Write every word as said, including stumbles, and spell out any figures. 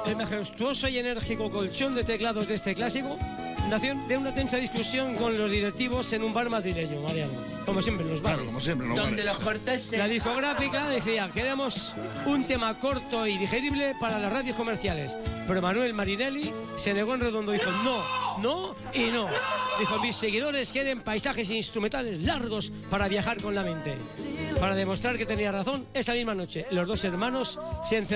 El majestuoso y enérgico colchón de teclados de este clásico nació de una tensa discusión con los directivos en un bar madrileño, Mariano. Como siempre, en los bares. Claro, como siempre, en los Donde bares. los corteses... La discográfica decía, queremos un tema corto y digerible para las radios comerciales. Pero Manuel Marinelli se negó en redondo, dijo no, no y no. Dijo, mis seguidores quieren paisajes instrumentales largos para viajar con la mente. Para demostrar que tenía razón, esa misma noche los dos hermanos se encerraron